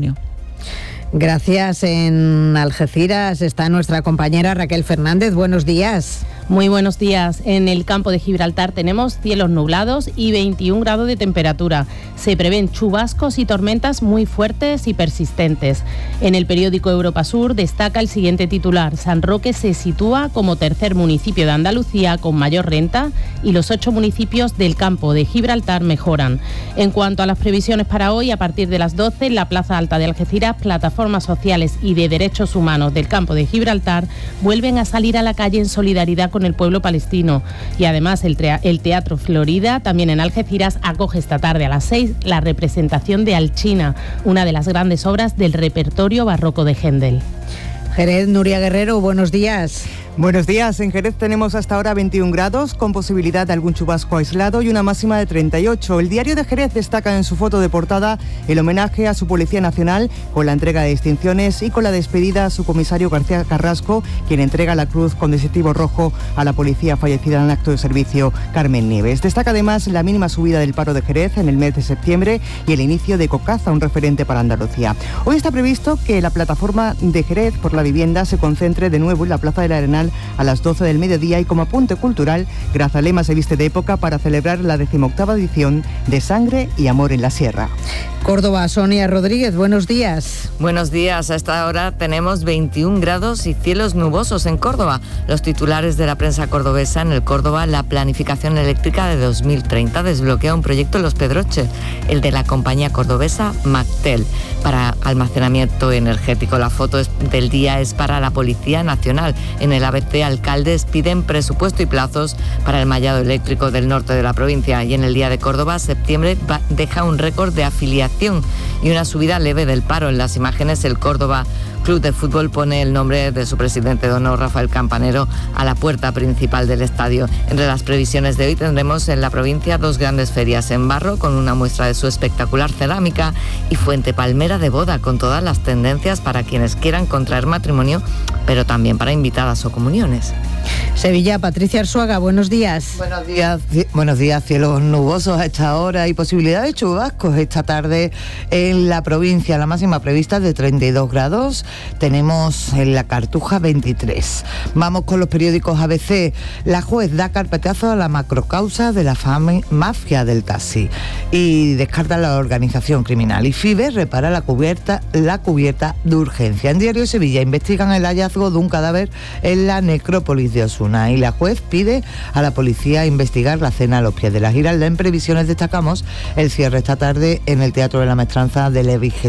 Gracias. En Algeciras está nuestra compañera Raquel Fernández. Buenos días. Muy buenos días. En el campo de Gibraltar tenemos cielos nublados y 21 grados de temperatura. Se prevén chubascos y tormentas muy fuertes y persistentes. En el periódico Europa Sur destaca el siguiente titular: San Roque se sitúa como tercer municipio de Andalucía con mayor renta y los 8 municipios del campo de Gibraltar mejoran. En cuanto a las previsiones para hoy, a partir de las 12 en la Plaza Alta de Algeciras, plataformas sociales y de derechos humanos del campo de Gibraltar vuelven a salir a la calle en solidaridad con el pueblo palestino. Y además el Teatro Florida, también en Algeciras, acoge esta tarde a las 6 la representación de Alchina, una de las grandes obras del repertorio barroco de Händel. Jerez, Nuria Guerrero, buenos días. Buenos días. En Jerez tenemos hasta ahora 21 grados, con posibilidad de algún chubasco aislado y una máxima de 38. El Diario de Jerez destaca en su foto de portada el homenaje a su Policía Nacional con la entrega de distinciones y con la despedida a su comisario García Carrasco, quien entrega la cruz con distintivo rojo a la policía fallecida en el acto de servicio, Carmen Nieves. Destaca además la mínima subida del paro de Jerez en el mes de septiembre y el inicio de Cocaza, un referente para Andalucía. Hoy está previsto que la plataforma de Jerez por la vivienda se concentre de nuevo en la Plaza del Arenal a las 12 del mediodía y como apunte cultural, Grazalema se viste de época para celebrar la 18ª edición de Sangre y Amor en la Sierra. Córdoba, Sonia Rodríguez, buenos días. Buenos días. A esta hora tenemos 21 grados y cielos nubosos en Córdoba. Los titulares de la prensa cordobesa: en el Córdoba, la planificación eléctrica de 2030 desbloquea un proyecto en Los Pedroches, el de la compañía cordobesa Mactel, para almacenamiento energético. La foto del día es para la Policía Nacional. En el ABC, alcaldes piden presupuesto y plazos para el mallado eléctrico del norte de la provincia. Y en el Día de Córdoba, septiembre deja un récord de afiliación y una subida leve del paro. En las imágenes, el Córdoba Club de Fútbol pone el nombre de su presidente de honor, Rafael Campanero, a la puerta principal del estadio. Entre las previsiones de hoy tendremos en la provincia 2 grandes ferias en barro con una muestra de su espectacular cerámica y Fuente Palmera de boda con todas las tendencias para quienes quieran contraer matrimonio, pero también para invitadas o comuniones. Sevilla, Patricia Arzuaga, buenos días. Buenos días, cielos nubosos a esta hora y posibilidad de chubascos esta tarde en la provincia. La máxima prevista de 32 grados, tenemos en la Cartuja 23. Vamos con los periódicos ABC. La juez da carpetazo a la macrocausa de la mafia del taxi y descarta la organización criminal. Y FIBE repara la cubierta de urgencia. En Diario Sevilla investigan el hallazgo de un cadáver en la necrópolis de Osuna y la juez pide a la policía investigar la cena a los pies de la Giralda. En previsiones destacamos el cierre esta tarde en el Teatro de la Maestranza de la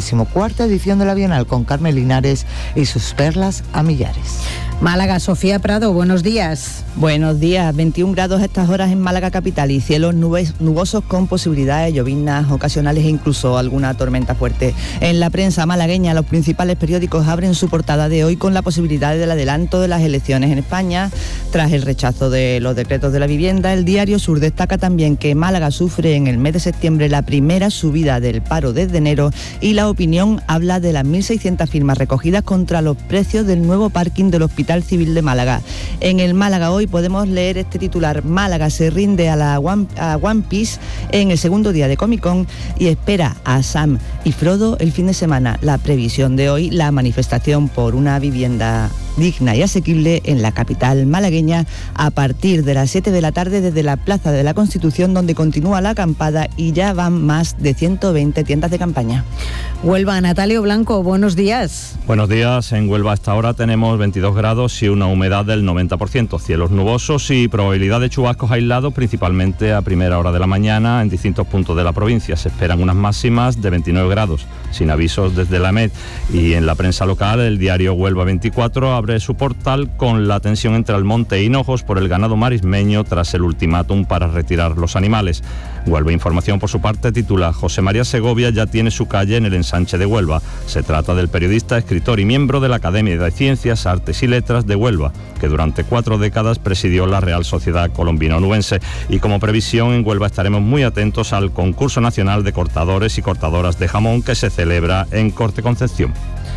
24ª edición de la Bienal con Carmen Linares y sus perlas a millares. Málaga, Sofía Prado, buenos días. Buenos días, 21 grados a estas horas en Málaga capital y cielos nubosos con posibilidades de lloviznas ocasionales e incluso alguna tormenta fuerte. En la prensa malagueña, los principales periódicos abren su portada de hoy con la posibilidad del adelanto de las elecciones en España tras el rechazo de los decretos de la vivienda. El Diario Sur destaca también que Málaga sufre en el mes de septiembre la primera subida del paro desde enero y La Opinión habla de las 1.600 firmas recogidas contra los precios del nuevo parking del Hospital Civil de Málaga. En el Málaga hoy podemos leer este titular: Málaga se rinde a One Piece en el segundo día de Comic Con y espera a Sam y Frodo el fin de semana. La previsión de hoy, la manifestación por una vivienda digna y asequible en la capital malagueña a partir de las 7 de la tarde desde la Plaza de la Constitución, donde continúa la acampada y ya van más de 120 tiendas de campaña. Huelva, Natalio Blanco, buenos días. Buenos días. En Huelva hasta ahora tenemos 22 grados y una humedad del 90%, cielos nubosos y probabilidad de chubascos aislados principalmente a primera hora de la mañana en distintos puntos de la provincia. Se esperan unas máximas de 29 grados, sin avisos desde la MED. Y en la prensa local, el diario Huelva 24 abre su portal con la tensión entre Almonte e Hinojos por el ganado marismeño tras el ultimátum para retirar los animales. Huelva Información, por su parte, titula: José María Segovia ya tiene su calle en el ensanche de Huelva. Se trata del periodista, escritor y miembro de la Academia de Ciencias, Artes y Letras de Huelva, que durante 4 décadas presidió la Real Sociedad Colombino-Onubense. Y como previsión, en Huelva estaremos muy atentos al concurso nacional de cortadores y cortadoras de jamón que se celebra en Corte Concepción.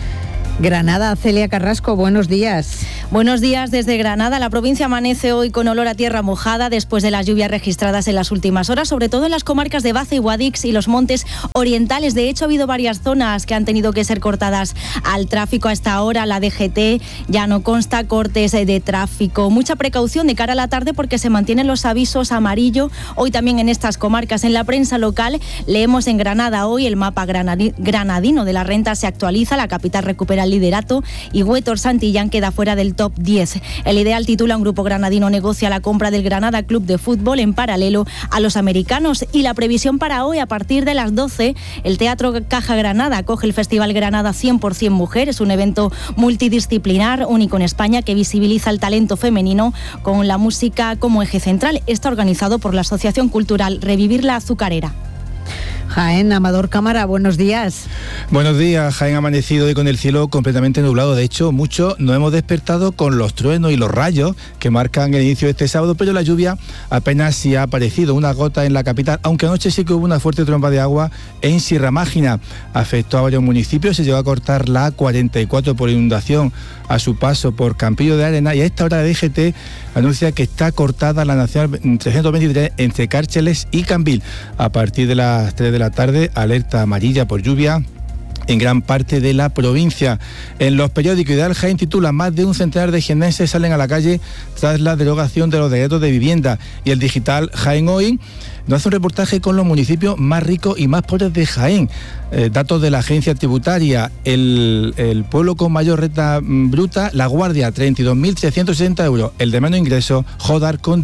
Granada, Celia Carrasco, buenos días. Buenos días desde Granada. La provincia amanece hoy con olor a tierra mojada después de las lluvias registradas en las últimas horas, sobre todo en las comarcas de Baza y Guadix y los montes orientales. De hecho, ha habido varias zonas que han tenido que ser cortadas al tráfico a esta hora. La DGT ya no consta cortes de tráfico. Mucha precaución de cara a la tarde porque se mantienen los avisos amarillo hoy también en estas comarcas. En la prensa local leemos en Granada hoy el mapa granadino de la renta se actualiza, la capital recupera el liderato y Huétor Santillán queda fuera del top 10. El Ideal titula: un grupo granadino negocia la compra del Granada Club de Fútbol en paralelo a los americanos. Y la previsión para hoy, a partir de las 12, el Teatro Caja Granada acoge el Festival Granada 100% Mujer. Es un evento multidisciplinar, único en España, que visibiliza el talento femenino con la música como eje central. Está organizado por la Asociación Cultural Revivir la Azucarera. Jaén, Amador Cámara, buenos días. Buenos días. Jaén ha amanecido hoy con el cielo completamente nublado. De hecho, muchos nos hemos despertado con los truenos y los rayos que marcan el inicio de este sábado, pero la lluvia apenas sí ha aparecido. Una gota en la capital, aunque anoche sí que hubo una fuerte tromba de agua en Sierra Mágina. Afectó a varios municipios, se llegó a cortar la A44 por inundación a su paso por Campillo de Arena, y a esta hora la DGT anuncia que está cortada la Nacional 323 entre Cárceles y Cambil. A partir de las 3 de la tarde, alerta amarilla por lluvia en gran parte de la provincia. En los periódicos, Ideal Jaén titula: más de un centenar de jiennenses salen a la calle tras la derogación de los decretos de vivienda. Y el digital Jaén Hoy nos hace un reportaje con los municipios más ricos y más pobres de Jaén. Datos de la agencia tributaria: el pueblo con mayor renta bruta, La Guardia, 32.360 euros. El de menos ingresos, Jodar, con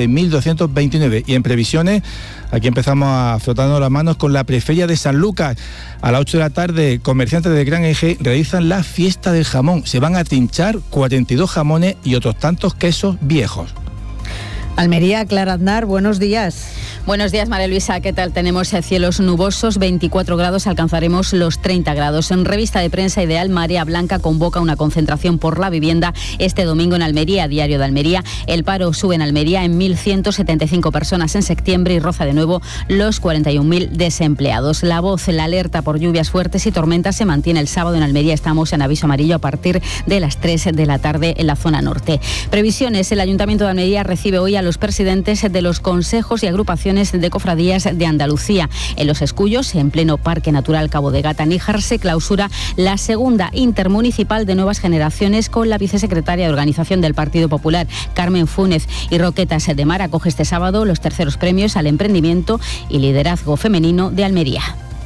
16.229. Y en previsiones, aquí empezamos a frotarnos las manos con la preferia de San Lucas. A las 8 de la tarde, comerciantes de Gran Eje realizan la fiesta del jamón. Se van a trinchar 42 jamones y otros tantos quesos viejos. Almería, Clara Aznar, buenos días. Buenos días, María Luisa. ¿Qué tal? Tenemos cielos nubosos, 24 grados, alcanzaremos los 30 grados. En revista de prensa Ideal, Marea Blanca convoca una concentración por la vivienda este domingo en Almería, Diario de Almería. El paro sube en Almería en 1.175 personas en septiembre y roza de nuevo los 41.000 desempleados. La Voz, la alerta por lluvias fuertes y tormentas se mantiene el sábado en Almería. Estamos en aviso amarillo a partir de las 3 de la tarde en la zona norte. Previsiones. El Ayuntamiento de Almería recibe hoy a los presidentes de los consejos y agrupaciones de cofradías de Andalucía. En Los Escullos, en pleno Parque Natural Cabo de Gata-Níjar, se clausura la segunda intermunicipal de Nuevas Generaciones con la vicesecretaria de Organización del Partido Popular, Carmen Fúnez, y Roquetas de Mar acoge este sábado los terceros premios al emprendimiento y liderazgo femenino de Almería.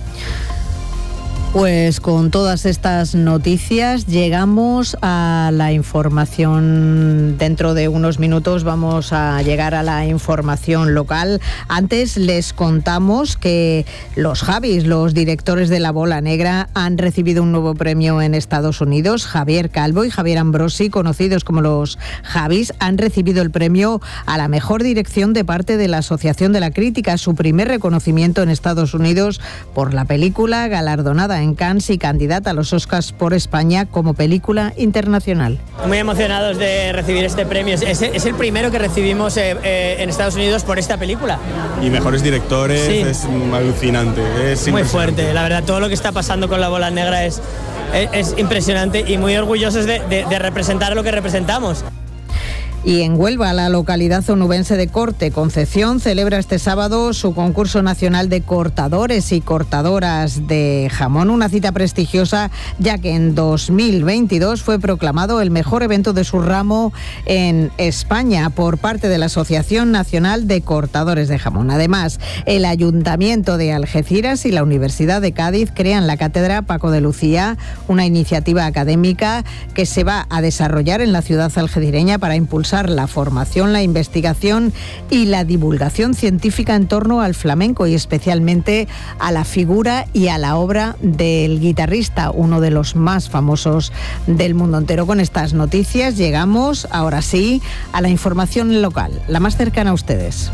Pues con todas estas noticias llegamos a la información. Dentro de unos minutos vamos a llegar a la información local. Antes les contamos que los Javis, los directores de la Bola Negra, han recibido un nuevo premio en Estados Unidos. Javier Calvo y Javier Ambrosi, conocidos como los Javis, han recibido el premio a la mejor dirección de parte de la Asociación de la Crítica, su primer reconocimiento en Estados Unidos por la película galardonada en Cannes y candidata a los Oscars por España como película internacional. Muy emocionados de recibir este premio. Es el primero que recibimos en Estados Unidos por esta película. Y mejores directores, sí. Es alucinante. Es muy fuerte, la verdad, todo lo que está pasando con la Bola Negra es impresionante y muy orgullosos de representar lo que representamos. Y en Huelva, la localidad onubense de Corte Concepción celebra este sábado su concurso nacional de cortadores y cortadoras de jamón, una cita prestigiosa ya que en 2022 fue proclamado el mejor evento de su ramo en España por parte de la Asociación Nacional de Cortadores de Jamón. Además, el Ayuntamiento de Algeciras y la Universidad de Cádiz crean la Cátedra Paco de Lucía, una iniciativa académica que se va a desarrollar en la ciudad algecireña para impulsar la formación, la investigación y la divulgación científica en torno al flamenco y especialmente a la figura y a la obra del guitarrista, uno de los más famosos del mundo entero. Con estas noticias llegamos, ahora sí, a la información local, la más cercana a ustedes.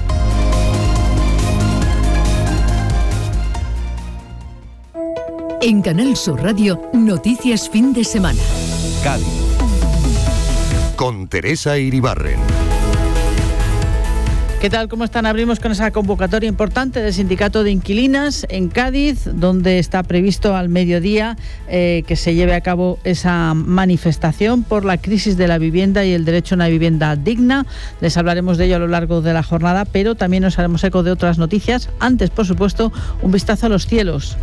En Canal Sur Radio, noticias fin de semana. Cádiz. Con Teresa Iribarren. ¿Qué tal? ¿Cómo están? Abrimos con esa convocatoria importante del Sindicato de Inquilinas en Cádiz, donde está previsto al mediodía que se lleve a cabo esa manifestación por la crisis de la vivienda y el derecho a una vivienda digna. Les hablaremos de ello a lo largo de la jornada, pero también nos haremos eco de otras noticias. Antes, por supuesto, un vistazo a los cielos.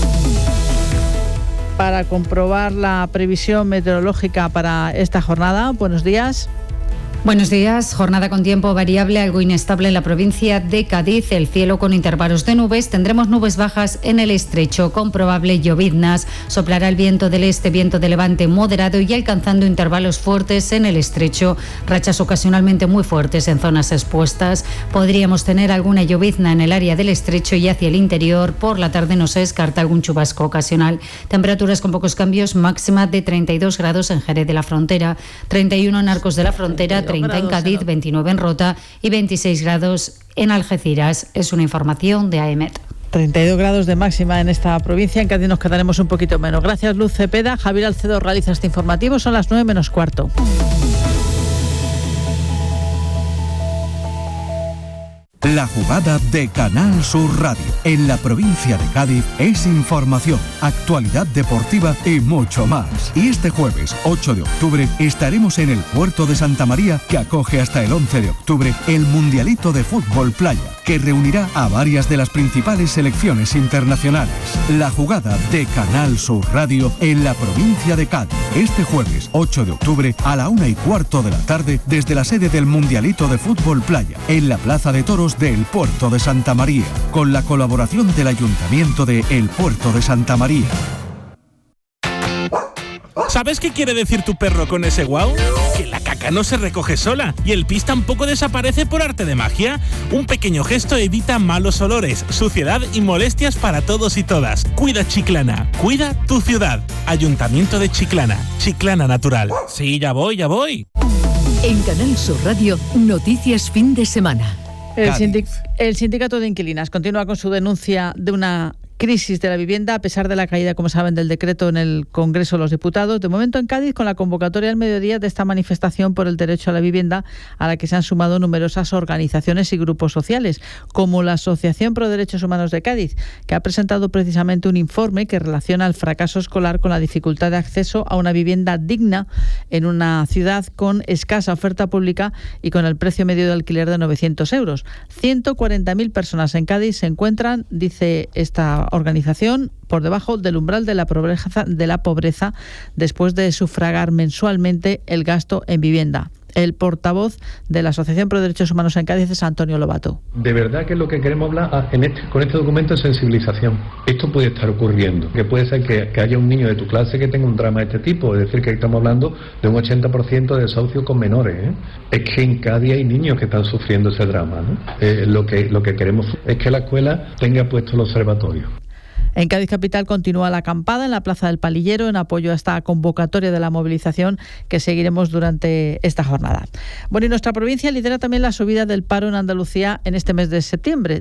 Para comprobar la previsión meteorológica para esta jornada. Buenos días. Buenos días. Jornada con tiempo variable, algo inestable en la provincia de Cádiz. El cielo con intervalos de nubes. Tendremos nubes bajas en el estrecho con probable lloviznas. Soplará el viento del este, viento de levante moderado y alcanzando intervalos fuertes en el estrecho. Rachas ocasionalmente muy fuertes en zonas expuestas. Podríamos tener alguna llovizna en el área del estrecho y hacia el interior. Por la tarde no se descarta algún chubasco ocasional. Temperaturas con pocos cambios, máxima de 32 grados en Jerez de la Frontera, 31 en Arcos de la Frontera, 30 en Cádiz, 29 en Rota y 26 grados en Algeciras. Es una información de AEMET. 32 grados de máxima en esta provincia. En Cádiz nos quedaremos un poquito menos. Gracias, Luz Cepeda. Javier Alcedo realiza este informativo. Son las 9 menos cuarto. La jugada de Canal Sur Radio en la provincia de Cádiz es información, actualidad deportiva y mucho más. Y este jueves 8 de octubre estaremos en el puerto de Santa María, que acoge hasta el 11 de octubre el Mundialito de Fútbol Playa, que reunirá a varias de las principales selecciones internacionales. La jugada de Canal Sur Radio en la provincia de Cádiz. Este jueves 8 de octubre a la 1:15 de la tarde desde la sede del Mundialito de Fútbol Playa, en la Plaza de Toros del Puerto de Santa María, con la colaboración del Ayuntamiento de El Puerto de Santa María. ¿Sabes qué quiere decir tu perro con ese guau? Que la caca no se recoge sola y el pis tampoco desaparece por arte de magia. Un pequeño gesto evita malos olores, suciedad y molestias para todos y todas. Cuida Chiclana, cuida tu ciudad. Ayuntamiento de Chiclana, Chiclana Natural. Sí, ya voy. En Canal Sur Radio, noticias fin de semana. El sindicato de inquilinas continúa con su denuncia de una crisis de la vivienda, a pesar de la caída, como saben, del decreto en el Congreso de los Diputados. De momento en Cádiz, con la convocatoria al mediodía de esta manifestación por el derecho a la vivienda, a la que se han sumado numerosas organizaciones y grupos sociales, como la Asociación Pro Derechos Humanos de Cádiz, que ha presentado precisamente un informe que relaciona el fracaso escolar con la dificultad de acceso a una vivienda digna en una ciudad con escasa oferta pública y con el precio medio de alquiler de 900 euros. 140.000 personas en Cádiz se encuentran, dice esta organización, por debajo del umbral de la pobreza después de sufragar mensualmente el gasto en vivienda. El portavoz de la Asociación Pro Derechos Humanos en Cádiz es Antonio Lobato. De verdad que lo que queremos hablar con este documento es sensibilización. Esto puede estar ocurriendo, que puede ser que haya un niño de tu clase que tenga un drama de este tipo, es decir, que estamos hablando de un 80% de desahucio con menores, ¿eh? Es que en Cádiz hay niños que están sufriendo ese drama, ¿no? Lo que queremos es que la escuela tenga puesto el observatorio. En Cádiz Capital continúa la acampada en la Plaza del Palillero en apoyo a esta convocatoria de la movilización que seguiremos durante esta jornada. Bueno, y nuestra provincia lidera también la subida del paro en Andalucía en este mes de septiembre.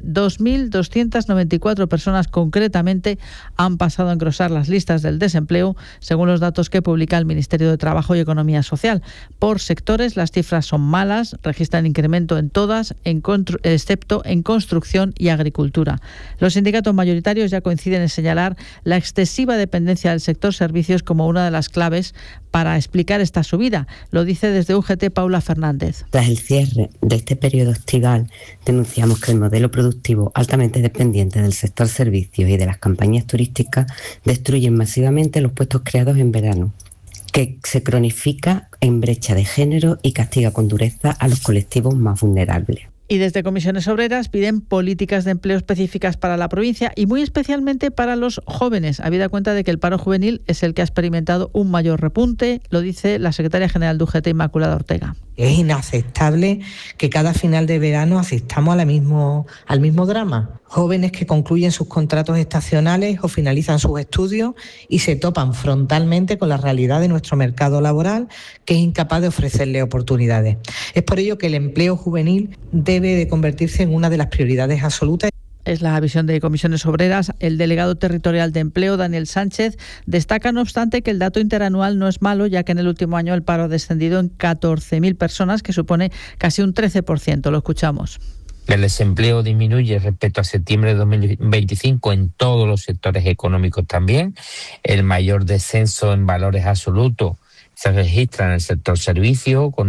2.294 personas concretamente han pasado a engrosar las listas del desempleo, según los datos que publica el Ministerio de Trabajo y Economía Social. Por sectores, las cifras son malas, registran incremento en todas, excepto en construcción y agricultura. Los sindicatos mayoritarios ya coinciden en señalar la excesiva dependencia del sector servicios como una de las claves para explicar esta subida. Lo dice desde UGT Paula Fernández. Tras el cierre de este periodo estival, denunciamos que el modelo productivo altamente dependiente del sector servicios y de las campañas turísticas destruyen masivamente los puestos creados en verano, que se cronifica en brecha de género y castiga con dureza a los colectivos más vulnerables. Y desde Comisiones Obreras piden políticas de empleo específicas para la provincia y muy especialmente para los jóvenes, habida cuenta de que el paro juvenil es el que ha experimentado un mayor repunte, lo dice la secretaria general de UGT, Inmaculada Ortega. Es inaceptable que cada final de verano asistamos al mismo drama. Jóvenes que concluyen sus contratos estacionales o finalizan sus estudios y se topan frontalmente con la realidad de nuestro mercado laboral, que es incapaz de ofrecerles oportunidades. Es por ello que el empleo juvenil debe de convertirse en una de las prioridades absolutas. Es la visión de Comisiones Obreras. El delegado territorial de empleo, Daniel Sánchez, destaca, no obstante, que el dato interanual no es malo, ya que en el último año el paro ha descendido en 14.000 personas, que supone casi un 13%. Lo escuchamos. El desempleo disminuye respecto a septiembre de 2025 en todos los sectores económicos también. El mayor descenso en valores absolutos se registra en el sector servicio, con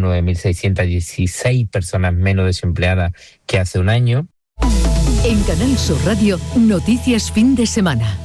9.616 personas menos desempleadas que hace un año. En Canal Sur Radio, Noticias Fin de Semana.